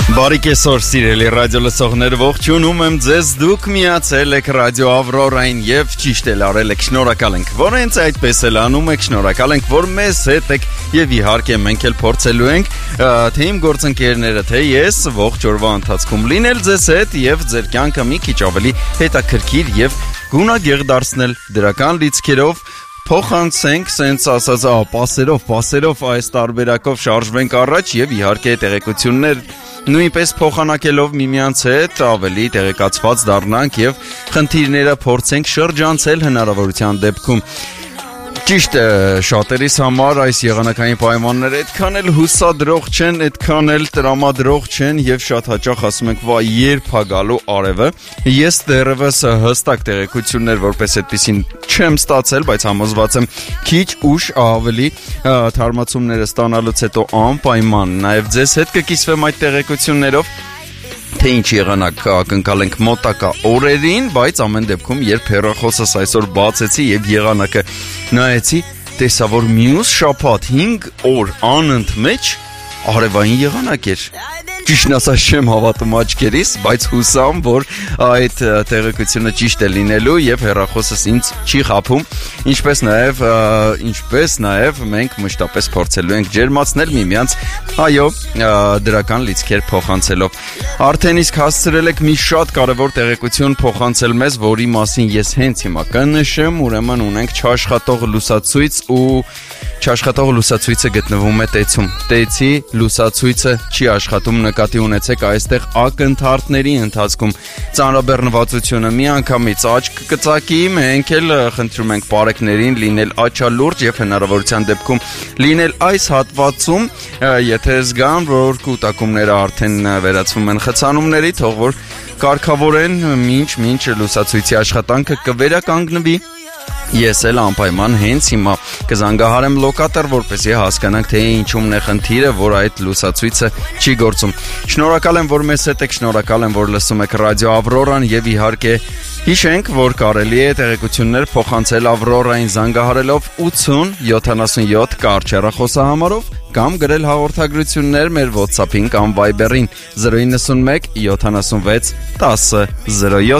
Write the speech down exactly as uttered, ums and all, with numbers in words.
Բարի կեսօր սիրելի ռադիո լսողներ, ողջունում եմ ձեզ, դուք միացել եք ռադիո Ավրորային եւ ճիշտ էլ արել եք, շնորհակալ ենք, որ հենց այդպես էլ անում եք, շնորհակալ ենք, որ մեզ հետ եք եւ իհարկե մենք էլ փորձելու ենք թե իմ գործընկերները, թե ես ողջ օրվա ընթացքում լինել ձեզ հետ եւ ձեր կյանքը մի քիչ ավելի հետաքրքիր եւ գունագեղ դարձնել դրական լիցքերով Փոխանցենք, սենց ասած, պասերով, պասերով այս տարբերակով շարժվենք առաջ եւ իհարկե տեղեկություններ նույնպես փոխանակելով միմյանց հետ ավելի տեղեկացված դառնանք եւ խնդիրները փորձենք շրջանցել հնարավորության դեպքում։ Ճիշտ է, շատերիս համար այս եղանակային պայմանները այդքան էլ հուսադրող չեն, այդքան էլ տրամադրող չեն եւ շատ հաճախ ասում ենք, վայ, երբ է գալու արևը։ Ես դեռևս հստակ տեղեկություններ որպես այդպեսին չեմ ստացել, բայց համոզված եմ քիչ ուշ ավելի թարմացումները ստանալուց հետո անպայման նաեւ ձեզ հետ կկիսվեմ այդ տեղեկություններով թե ինչ եղանակ ակնկալենք մոտակա օրերին, բայց ամեն դեպքում երբ հեռախոսս այսօր բացեցի եւ եղանակը նայեցի, տեսա որ մյուս շաբաթ հինգ օր անընդմեջ արևային եղանակ էր։ Ճիշտն ասած չեմ հավատում աչքերիս, բայց հուսամ, որ այդ տեղեկությունը ճիշտ է լինելու եւ հեռախոսս ինձ չի խաբում, ինչպես նաեւ ինչպես նաեւ մենք մշտապես փորձելու ենք ջերմացնել միմյանց, այո, դրական լիցքեր փոխանցելով։ Արդեն իսկ հասցրել եք մի շատ կարևոր տեղեկություն փոխանցել մեզ, որի մասին ես հենց հիմա կնշեմ, ուրեմն ունենք չաշխատող լուսացույց ու չաշխատող լուսացույցը գտնվում է Տեցում։ Տեցի լուսացույցը չի աշխատում, նկատի ունեցեք այստեղ ակնթարթների ընթացքում ծանրաբեռնվածությունը միանգամից աչք կծակի, մենք էլ խնդրում ենք բարեկներին լինել աչալուրջ եւ հնարավորության դեպքում լինել այս հատվածում, եթե զգան, որ կուտակումները արդեն վերածվում են խցանումների, թող որ կարգավորեն մինչ-մինչ լուսացույցի աշխատանքը կվերականգնվի։ Ես էլ անպայման հենց հիմա կզանգահարեմ լոկատոր, որպեսզի հասկանանք թե ինչումն է խնդիրը, որ այդ լուսացույցը չի գործում։ Շնորհակալ եմ, որ մեզ հետ եք, շնորհակալ եմ, որ լսում եք ռադիո Ավրորան եւ իհարկե հիշենք, որ կարելի է տեղեկություններ փոխանցել Ավրորային զանգահարելով ութ յոթանասունյոթ կարճ հեռախոսահամարով կամ գրել հաղորդագրություններ մեր WhatsApp-ին կամ Viber-ին զրո իննսունմեկ յոթանասունվեց տասը զրո յոթ